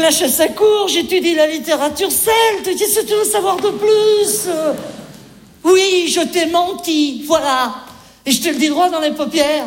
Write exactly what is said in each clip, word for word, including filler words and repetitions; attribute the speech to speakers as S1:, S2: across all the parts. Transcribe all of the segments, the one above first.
S1: la chasse à courre, j'étudie la littérature celte. Qu'est-ce que tu veux savoir de plus? Oui, je t'ai menti, voilà. Et je te le dis droit dans les paupières.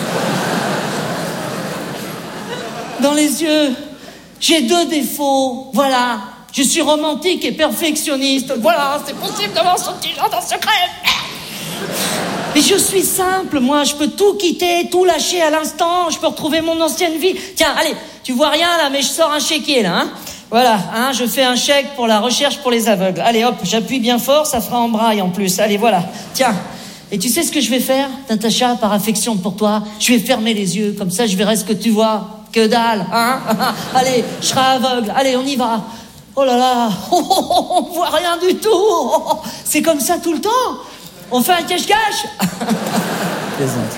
S1: Dans les yeux. J'ai deux défauts, voilà. Je suis romantique et perfectionniste. Voilà, c'est possible d'avoir son petit jardin secret. Mais je suis simple, moi. Je peux tout quitter, tout lâcher à l'instant. Je peux retrouver mon ancienne vie. Tiens, allez, tu vois rien là, mais je sors un chéquier là, hein. Voilà, hein, je fais un chèque pour la recherche pour les aveugles. Allez, hop, j'appuie bien fort, ça fera en braille en plus. Allez, voilà, tiens. Et tu sais ce que je vais faire, Natacha, par affection pour toi? Je vais fermer les yeux, comme ça je verrai ce que tu vois. Que dalle, hein. Allez, je serai aveugle. Allez, on y va. Oh là là, oh, oh, oh, on voit rien du tout. Oh, oh. C'est comme ça tout le temps. On fait un cache-cache. Plaisante.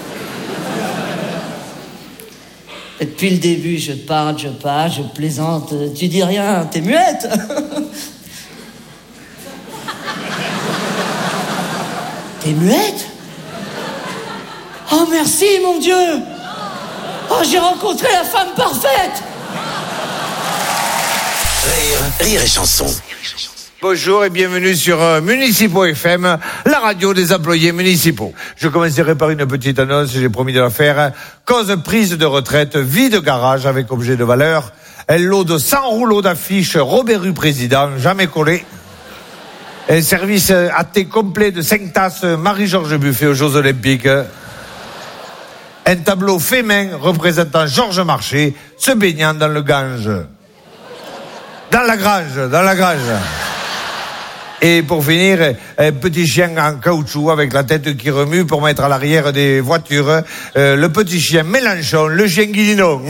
S1: Depuis le début, je parle, je parle, je plaisante. Tu dis rien, t'es muette. T'es muette? Oh merci, mon Dieu. Oh, j'ai rencontré la femme parfaite.
S2: Rire, rire et chanson.
S3: Bonjour et bienvenue sur euh, Municipaux F M, la radio des employés municipaux. Je commencerai par une petite annonce, j'ai promis de la faire. Cause prise de retraite, vie de garage avec objet de valeur. Un lot de cent rouleaux d'affiches, Robert Rue Président, jamais collé. Un service à thé complet de cinq tasses, Marie-Georges Buffet aux Jeux Olympiques. Un tableau fait main représentant Georges Marchais se baignant dans le Gange. Dans la grange, dans la grange. Et pour finir, un petit chien en caoutchouc avec la tête qui remue pour mettre à l'arrière des voitures. Euh, le petit chien Mélenchon, le chien Guinon.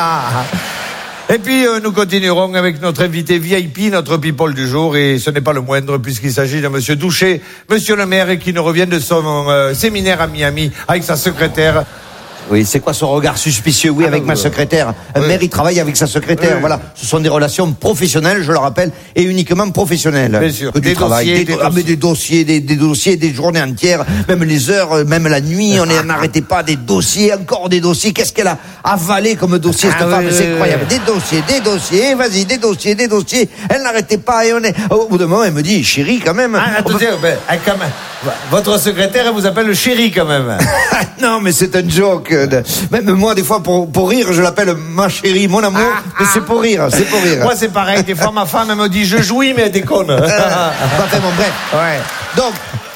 S3: Et puis euh, nous continuerons avec notre invité V I P, notre people du jour, et ce n'est pas le moindre puisqu'il s'agit de Monsieur Douchet, Monsieur le maire, qui nous revient de son euh, séminaire à Miami avec sa secrétaire.
S4: Oui, c'est quoi son regard suspicieux? Oui, avec ma secrétaire. Un
S3: oui.
S4: maire, il travaille avec sa secrétaire. Oui. Voilà. Ce sont des relations professionnelles, je le rappelle, et uniquement professionnelles.
S3: Bien sûr.
S4: Que du
S3: des
S4: travail.
S3: Dossiers,
S4: des,
S3: des,
S4: do- ah, mais des dossiers, des, des dossiers, des journées entières, même les heures, même la nuit, on n'arrêtait pas des dossiers, encore des dossiers. Qu'est-ce qu'elle a avalé comme dossier, cette
S3: ah,
S4: femme?
S3: oui,
S4: C'est
S3: oui,
S4: incroyable.
S3: oui.
S4: Des dossiers, des dossiers, vas-y, des dossiers, des dossiers. Elle n'arrêtait pas et on est, au bout d'un moment, elle me dit, chérie, quand même.
S3: Ah, attendez, peut... ben, quand même. Votre secrétaire, elle vous appelle le chéri, quand même.
S4: Non, mais c'est un joke. Même moi, des fois, pour, pour rire, je l'appelle ma chérie, mon amour, ah, mais ah. c'est pour rire, c'est pour rire.
S3: Moi, c'est pareil. Des fois, ma femme, elle me dit, je jouis, mais elle déconne.
S4: Euh, enfin, bon, bref.
S3: Ouais.
S4: Donc,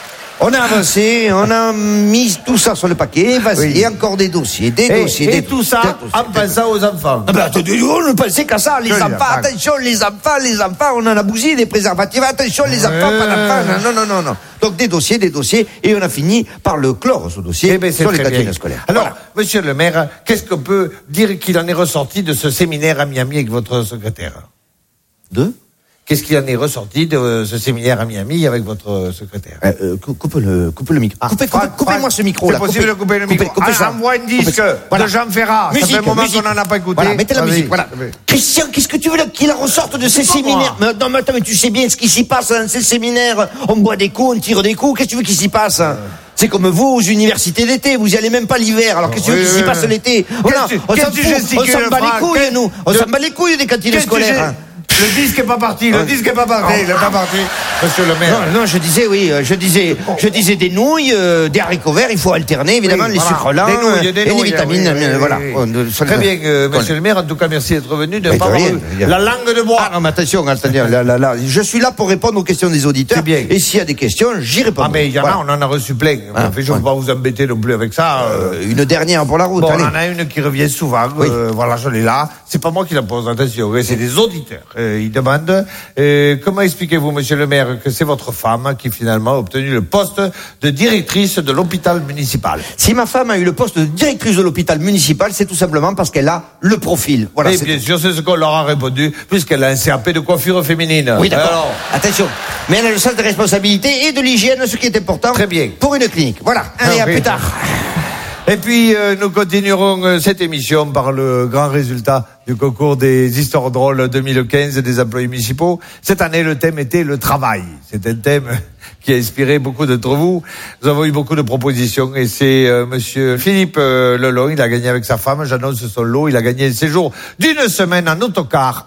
S4: on a avancé, on a mis tout ça sur le paquet, vas-y,
S3: oui.
S4: et encore des dossiers, des
S3: et,
S4: dossiers,
S3: et
S4: des
S3: tout ça, en pensant aux enfants.
S4: Ah ben, attendez, on ne pensait qu'à ça, les
S3: Que
S4: enfants,
S3: les
S4: attention, les enfants, les enfants, on en a bousillé des préservatifs, attention, les enfants,
S3: euh...
S4: pas d'enfants, non, non, non, non. Donc, des dossiers, des dossiers, et on a fini par le clore, ce dossier,
S3: eh ben,
S4: sur les cantines
S3: bien.
S4: scolaires.
S3: Alors,
S4: voilà.
S3: Monsieur le maire, qu'est-ce qu'on peut dire qu'il en est ressorti de ce séminaire à Miami avec votre secrétaire?
S4: Deux?
S3: Qu'est-ce qui en est ressorti de ce séminaire à Miami avec votre secrétaire?
S4: euh, euh, coupe le, coupe le micro.
S3: Ah,
S4: coupez, coupez, coupez-moi ce micro-là.
S3: C'est possible de couper le micro.
S4: Coupez, coupez
S3: ah,
S4: ça.
S3: Envoie un disque
S4: voilà.
S3: de Jean Ferrat.
S4: Musique,
S3: ça fait un moment
S4: musique.
S3: qu'on n'en a pas écouté.
S4: Voilà, mettez la
S3: Vas-y.
S4: musique. Voilà. Christian, qu'est-ce que tu veux là, qu'il ressorte de ces séminaires? Mais, non, mais attends, mais tu sais bien ce qui s'y passe dans ces séminaires. On boit des coups, on tire des coups. Qu'est-ce que tu veux qu'il s'y passe? Euh... C'est comme vous aux universités d'été, vous y allez même pas l'hiver. Alors qu'est-ce que tu veux
S3: oui,
S4: qu'il s'y
S3: oui,
S4: passe
S3: oui.
S4: l'été? Voilà, on s'en fout, on s'en bat les couilles, nous. On s'en bat les couilles des cantines scolaires.
S3: Le disque est pas parti, le disque est pas parti, il est pas parti, monsieur le maire.
S4: Non, non, je disais, oui, je disais, je disais des nouilles, euh, des haricots verts, il faut alterner, évidemment,
S3: oui,
S4: les
S3: voilà.
S4: sucres lents,
S3: des nouilles, des
S4: et
S3: nouilles,
S4: les vitamines,
S3: oui, oui,
S4: voilà.
S3: oui,
S4: On,
S3: oui.
S4: on,
S3: Très
S4: on,
S3: bien, euh,
S4: on,
S3: monsieur le maire, en tout cas, merci d'être venu, de
S4: mais
S3: pas
S4: de
S3: avoir
S4: rien,
S3: eu la langue de bois.
S4: Ah non, mais attention, attendez, là, là, là, je suis là pour répondre aux questions des auditeurs.
S3: C'est bien.
S4: Et s'il y a des questions, j'y réponds.
S3: Ah, mais il y en
S4: voilà.
S3: a, on en a reçu plein.
S4: Ah,
S3: fait, je ne
S4: ouais.
S3: vais pas vous embêter non plus avec ça. Euh...
S4: Euh, une dernière pour la route,
S3: Bon,
S4: allez.
S3: on en a une qui revient souvent.
S4: Oui.
S3: Euh, voilà, je l'ai là. C'est pas moi qui la pose, attention, c'est des auditeurs. Euh, ils demandent, euh, comment expliquez-vous, monsieur le maire, que c'est votre femme qui finalement a obtenu le poste de directrice de l'hôpital municipal?
S4: Si ma femme a eu le poste de directrice de l'hôpital municipal, c'est tout simplement parce qu'elle a le profil. Voilà.
S3: Et
S4: c'est
S3: bien
S4: tout.
S3: sûr, c'est ce qu'on leur a répondu, puisqu'elle a un C A P de coiffure féminine.
S4: Oui, d'accord.
S3: Alors,
S4: attention. Mais elle a le sens de responsabilité et de l'hygiène, ce qui est important.
S3: Très bien.
S4: Pour une clinique. Voilà. Allez,
S3: Ah,
S4: à
S3: oui.
S4: plus tard.
S3: Et puis, euh, nous continuerons euh, cette émission par le grand résultat du concours des histoires drôles deux mille quinze des employés municipaux. Cette année, le thème était le travail. C'est un thème qui a inspiré beaucoup d'entre vous. Nous avons eu beaucoup de propositions et c'est euh, monsieur Philippe euh, Lelon, il a gagné avec sa femme, j'annonce son lot, il a gagné un séjour d'une semaine en autocar